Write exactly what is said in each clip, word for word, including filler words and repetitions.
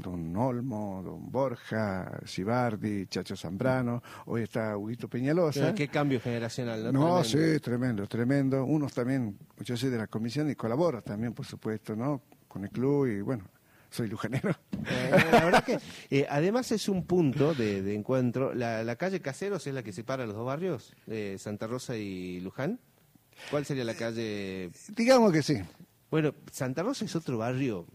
don Olmo, don Borja, Sibardi, Chacho Zambrano, hoy está Huguito Peñalosa. Qué cambio generacional, ¿no? No, tremendo. sí, tremendo, tremendo. Unos también, yo soy de la comisión y colaboro también, por supuesto, ¿no? Con el club y bueno, soy lujanero. Eh, la verdad que eh, además es un punto de, de encuentro. La, la calle Caseros es la que separa los dos barrios, eh, Santa Rosa y Luján. ¿Cuál sería la calle? Digamos que sí. Bueno, Santa Rosa es otro barrio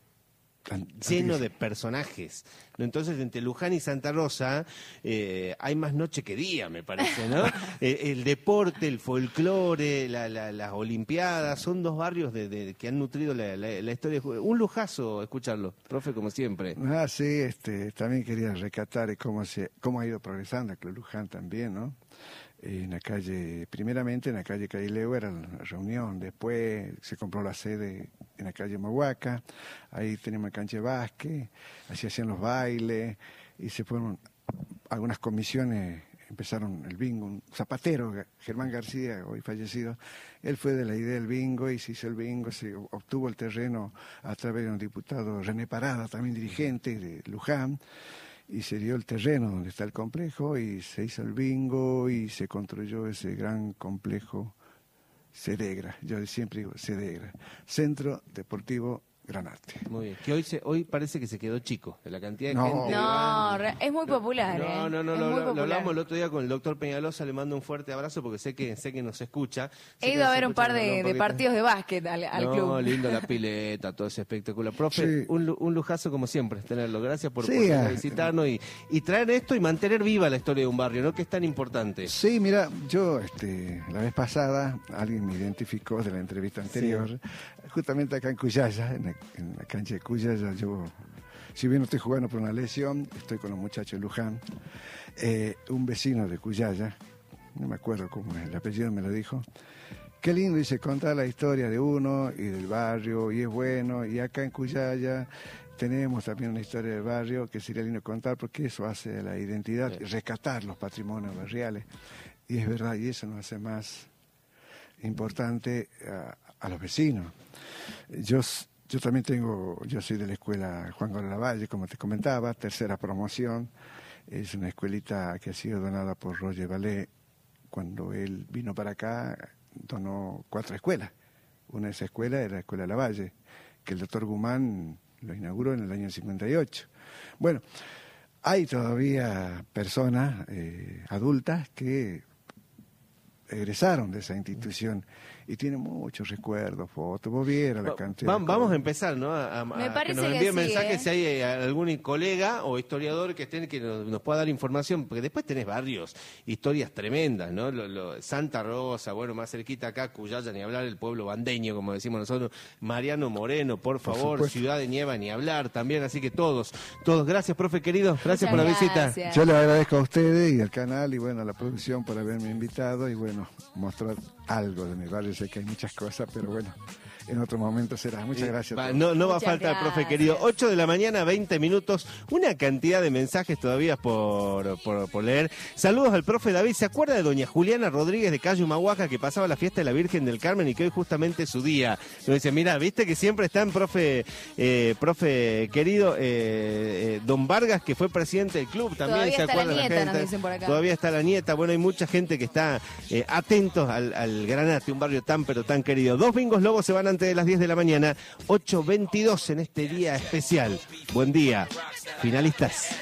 lleno de personajes, ¿no? Entonces entre Luján y Santa Rosa eh, hay más noche que día, me parece, ¿no? eh, el deporte, el folclore, la, la, las olimpiadas, son dos barrios de, de, que han nutrido la, la, la historia. Un lujazo escucharlo, profe, como siempre. Ah, sí, este, también quería rescatar cómo, se, cómo ha ido progresando el Club Luján también, ¿no? En la calle, primeramente en la calle Carileo era la reunión, después se compró la sede en la calle Mahuaca, ahí tenemos el cancha de básquet, así hacían los bailes, y se fueron algunas comisiones, empezaron el bingo, un zapatero, Germán García, hoy fallecido, él fue de la idea del bingo y se hizo el bingo, se obtuvo el terreno a través de un diputado, René Parada, también dirigente de Luján, y se dio el terreno donde está el complejo y se hizo el bingo y se construyó ese gran complejo Cedegra, yo siempre digo Cedegra, Centro Deportivo Granate. Muy bien, que hoy se, hoy parece que se quedó chico de la cantidad de No. gente. No, re- es muy popular, No, ¿eh? no, no, Es lo, muy lo popular. hablamos el otro día con el doctor Peñalosa, le mando un fuerte abrazo porque sé que sé que nos escucha. Sé He que ido a nos ver un escucha, par nos habla de, un de poquito. partidos de básquet al, al no, club. lindo la pileta, todo ese espectáculo. Profe, Sí. un, lu- un lujazo como siempre tenerlo. Gracias por, Sí, por venir a ah. visitarnos y, y traer esto y mantener viva la historia de un barrio, ¿no? Que es tan importante. Sí, mira, yo este, la vez pasada alguien me identificó de la entrevista anterior, justamente acá en Cuyaya, en la, en la cancha de Cuyaya, yo, si bien no estoy jugando por una lesión, estoy con los muchachos de Luján, eh, un vecino de Cuyaya, no me acuerdo cómo es, el apellido me lo dijo, qué lindo, dice, contar la historia de uno y del barrio, y es bueno, y acá en Cuyaya tenemos también una historia del barrio que sería lindo contar porque eso hace la identidad, Sí. rescatar los patrimonios barriales, y es verdad, y eso nos hace más importante a, a los vecinos. Yo, yo también tengo, yo soy de la escuela Juan Gómez Lavalle, como te comentaba, tercera promoción, es una escuelita que ha sido donada por Roger Valé, cuando él vino para acá, donó cuatro escuelas, una de esas escuelas era la Escuela Lavalle, que el doctor Guzmán lo inauguró en el año cincuenta y ocho. Bueno, hay todavía personas eh, adultas que egresaron de esa institución y tienen muchos recuerdos, fotos, vos vieras la cantidad. Va- de vamos a cosas. empezar, ¿no? A, a- Me a parece que nos que envíen sí, mensajes ¿eh? si hay eh, algún colega o historiador que estén que nos, nos pueda dar información, porque después tenés barrios, historias tremendas, ¿no? Lo- lo- Santa Rosa, bueno, más cerquita acá, Cuyaya, ni hablar, el pueblo bandeño, como decimos nosotros, Mariano Moreno, por favor, supuesto. Ciudad de Nieva, ni hablar también, así que todos, todos, gracias, profe querido, gracias Muchas por la visita. gracias. Yo les agradezco a ustedes y al canal y bueno, a la producción por haberme invitado y bueno, mostrar algo de mi barrio. Sé que hay muchas cosas, pero bueno, en otro momento será. Muchas gracias. a Va, todos. no, no va a Muchas faltar, profe gracias. querido. ocho de la mañana, veinte minutos. Una cantidad de mensajes todavía por, por, por leer. Saludos al profe David. ¿Se acuerda de doña Juliana Rodríguez de Cayo Humahuaca que pasaba la fiesta de la Virgen del Carmen y que hoy justamente es su día? Nos dice, mira, viste que siempre está en profe, eh, profe querido, eh, eh, don Vargas, que fue presidente del club también. Todavía ¿Se está la acuerda nieta, nos gente? dicen por acá. Todavía está la nieta. Bueno, hay mucha gente que está eh, atentos al, al Granate, un barrio tan pero tan querido. Dos bingos lobos se van antes de las diez de la mañana, ocho veintidós en este día especial. Buen día, finalistas.